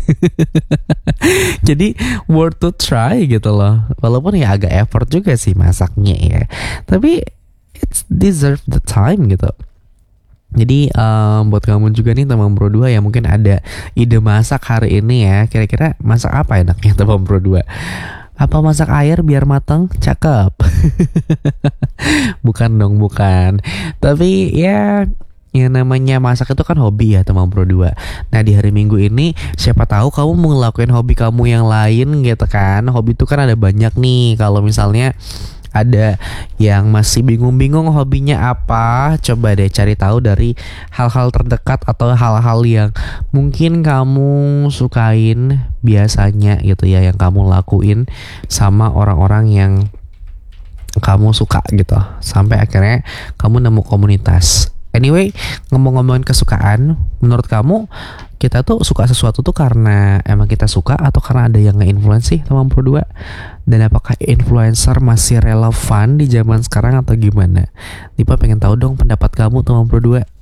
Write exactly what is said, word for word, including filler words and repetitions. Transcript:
Jadi worth to try gitu loh. Walaupun ya agak effort juga sih masaknya ya. Tapi it's deserve the time gitu. Jadi um, buat kamu juga nih teman Bro dua yang mungkin ada ide masak hari ini ya. Kira-kira masak apa enaknya teman Bro dua? Apa masak air biar matang? Cakep. Bukan dong, bukan. Tapi ya yang namanya masak itu kan hobi ya teman Bro dua. Nah di hari Minggu ini siapa tahu kamu mau ngelakuin hobi kamu yang lain gitu kan. Hobi itu kan ada banyak nih. Kalau misalnya ada yang masih bingung-bingung hobinya apa, coba deh cari tahu dari hal-hal terdekat atau hal-hal yang mungkin kamu sukain biasanya gitu ya, yang kamu lakuin sama orang-orang yang kamu suka gitu, sampai akhirnya kamu nemu komunitas. Anyway, ngomong-ngomongin kesukaan, menurut kamu kita tuh suka sesuatu tuh karena emang kita suka atau karena ada yang nge-influence sih teman Pro dua? Dan apakah influencer masih relevan di zaman sekarang atau gimana? Dipa pengen tahu dong pendapat kamu teman Pro dua.